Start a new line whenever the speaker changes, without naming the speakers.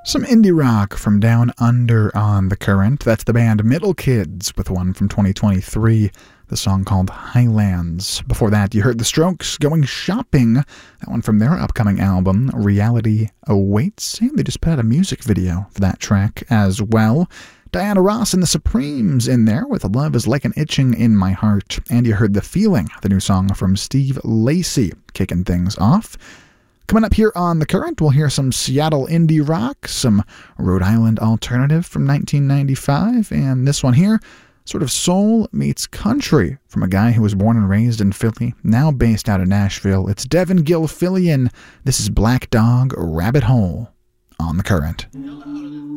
Some indie rock from down under on The Current. That's the band Middle Kids with one from 2023, the song called Highlands. Before that, you heard The Strokes, Going Shopping, that one from their upcoming album, Reality Awaits, and they just put out a music video for that track as well. Diana Ross and the Supremes in there with Love is Like an Itching in My Heart. And you heard The Feeling, the new song from Steve Lacy, kicking things off. Coming up here on The Current, we'll hear some Seattle indie rock, some Rhode Island alternative from 1995, and this one here, sort of soul meets country from a guy who was born and raised in Philly, now based out of Nashville. It's Devin Gilfillian. This is Black Dog Rabbit Hole on The Current.